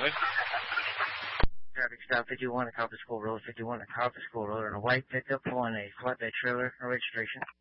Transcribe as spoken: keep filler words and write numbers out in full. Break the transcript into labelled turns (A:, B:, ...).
A: Good.
B: Traffic stop fifty-one at Copper School Road, fifty-one at Copper School Road, on a white pickup pulling a flatbed trailer, no registration.